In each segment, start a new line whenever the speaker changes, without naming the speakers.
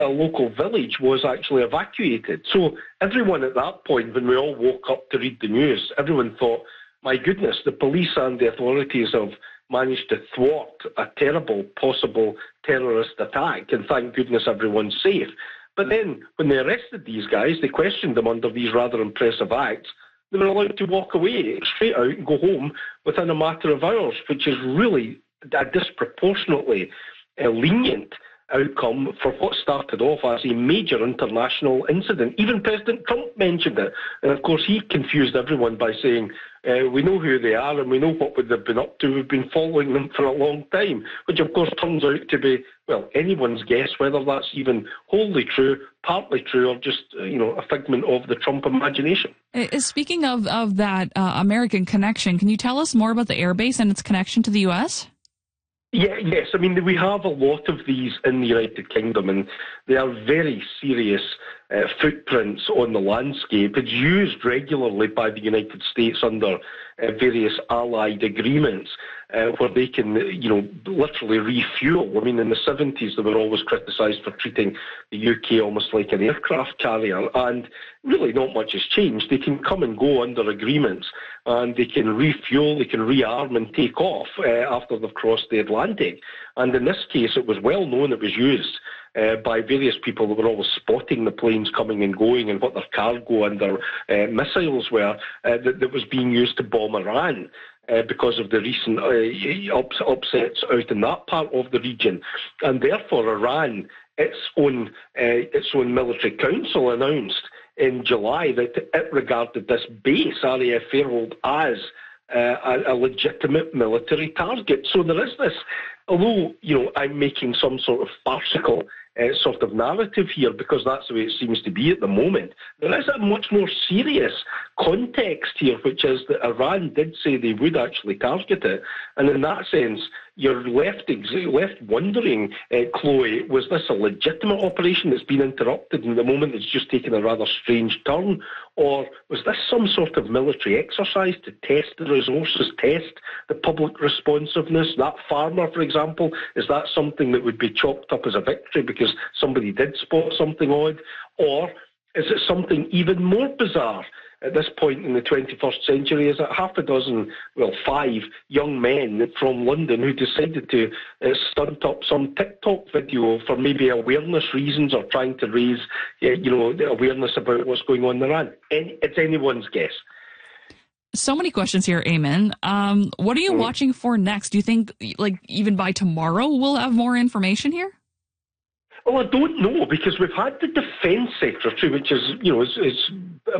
a local village was actually evacuated. So everyone at that point, when we all woke up to read the news, everyone thought, my goodness, the police and the authorities have managed to thwart a terrible possible terrorist attack, and thank goodness everyone's safe. But then, when they arrested these guys, they questioned them under these rather impressive acts. They were allowed to walk away straight out and go home within a matter of hours, which is really a disproportionately lenient outcome for what started off as a major international incident. Even President Trump mentioned it. And of course, he confused everyone by saying, we know who they are and we know what they've been up to. We've been following them for a long time, which of course turns out to be, well, anyone's guess whether that's even wholly true, partly true, or just, a figment of the Trump imagination.
Speaking of that American connection, can you tell us more about the airbase and its connection to the U.S.?
Yes. I mean, we have a lot of these in the United Kingdom, and they are very serious footprints on the landscape. It's used regularly by the United States under various allied agreements where they can, literally refuel. I mean, in the 70s, they were always criticised for treating the UK almost like an aircraft carrier, and really not much has changed. They can come and go under agreements, and they can refuel, they can rearm and take off after they've crossed the Atlantic. And in this case, it was well known it was used by various people that were always spotting the planes coming and going and what their cargo and their missiles were that was being used to bomb Iran because of the recent upsets out in that part of the region. And therefore Iran, its own military council announced in July that it regarded this base, RAF Fairhold, as a legitimate military target. So there is this, although, I'm making some sort of farcical sort of narrative here because that's the way it seems to be at the moment, there is a much more serious context here, which is that Iran did say they would actually target it. And in that sense, you're left wondering, Chloe, was this a legitimate operation that's been interrupted and at the moment it's just taken a rather strange turn? Or was this some sort of military exercise to test the resources, test the public responsiveness? That farmer, for example, is that something that would be chalked up as a victory because somebody did spot something odd? Or is it something even more bizarre? At this point in the 21st century, is it five young men from London who decided to stunt up some TikTok video for maybe awareness reasons or trying to raise, the awareness about what's going on in Iran? It's anyone's guess.
So many questions here, Eamon. What are you watching for next? Do you think, even by tomorrow, we'll have more information here?
Well, I don't know, because we've had the Defence Secretary, which is, is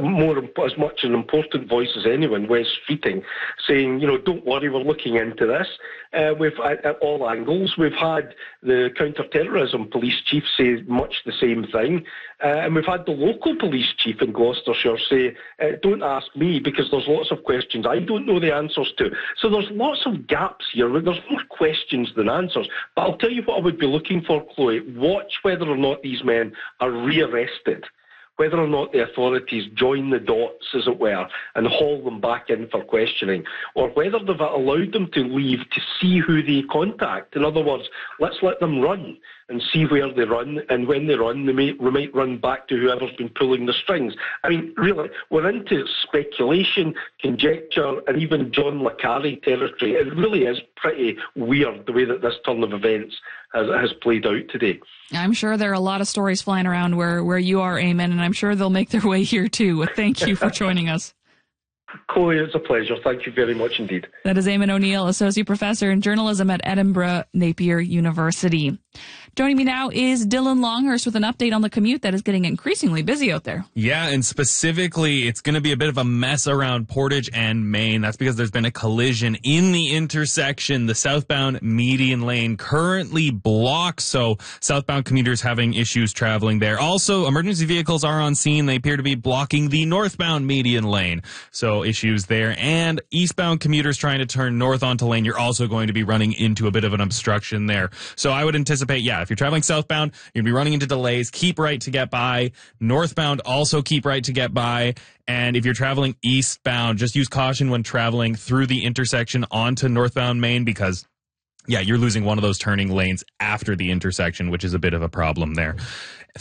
as much an important voice as anyone, Wes Streeting, saying, don't worry, we're looking into this. We've at all angles. We've had the counter-terrorism police chief say much the same thing. And we've had the local police chief in Gloucestershire say, don't ask me, because there's lots of questions I don't know the answers to. So there's lots of gaps here. There's more questions than answers. But I'll tell you what I would be looking for, Chloe. Watch whether or not these men are rearrested, whether or not the authorities join the dots, as it were, and haul them back in for questioning, or whether they've allowed them to leave to see who they contact. In other words, let's let them run and see where they run, and when they run, we might run back to whoever's been pulling the strings. I mean, really, we're into speculation, conjecture, and even John le Carre territory. It really is pretty weird the way that this turn of events has played out today.
I'm sure there are a lot of stories flying around where you are, Eamon, and I'm sure they'll make their way here too. Thank you for joining us.
Chloe, it's a pleasure. Thank you very much indeed.
That is Eamon O'Neill, Associate Professor in Journalism at Edinburgh Napier University. Joining me now is Dylan Longhurst with an update on the commute that is getting increasingly busy out there.
Yeah, and specifically, it's going to be a bit of a mess around Portage and Main. That's because there's been a collision in the intersection. The southbound median lane currently blocked, so southbound commuters having issues traveling there. Also, emergency vehicles are on scene. They appear to be blocking the northbound median lane, so issues there. And eastbound commuters trying to turn north onto Lane, you're also going to be running into a bit of an obstruction there. So I would anticipate, if you're traveling southbound, you're going to be running into delays. Keep right to get by. Northbound, also keep right to get by. And if you're traveling eastbound, just use caution when traveling through the intersection onto northbound Main because, you're losing one of those turning lanes after the intersection, which is a bit of a problem there.